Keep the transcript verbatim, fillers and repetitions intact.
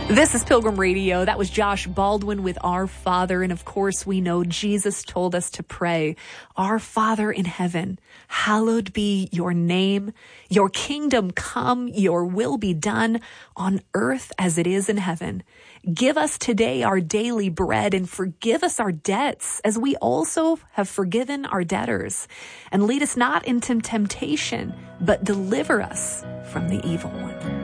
This is Pilgrim Radio. That was Josh Baldwin with Our Father. And of course, we know Jesus told us to pray, Our Father in heaven, hallowed be your name. Your kingdom come, your will be done on earth as it is in heaven. Give us today our daily bread and forgive us our debts as we also have forgiven our debtors. And lead us not into temptation, but deliver us from the evil one.